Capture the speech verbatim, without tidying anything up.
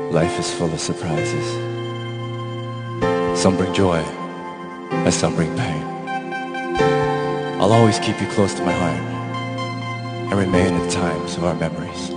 Life is full of surprises. Some bring joy, and some bring pain. I'll always keep you close to my heart and remain in the times of our memories.